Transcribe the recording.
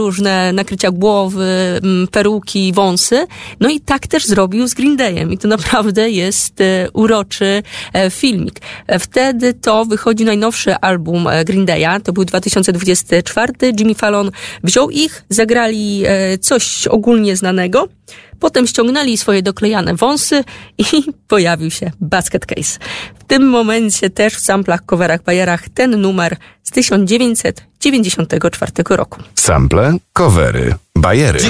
różne nakrycia głowy, peruki, wąsy. No i tak też zrobił z Green Dayem. I to naprawdę jest uroczy filmik. Wtedy to wychodzi najnowszy album Green Daya. To był 2024. Jimmy Fallon wziął ich, zagrali coś ogólnie znanego. Potem ściągnęli swoje doklejane wąsy i pojawił się Basket Case. W tym momencie też w samplach, coverach, bajerach ten numer z 1994 roku. Sample, covery, bajery.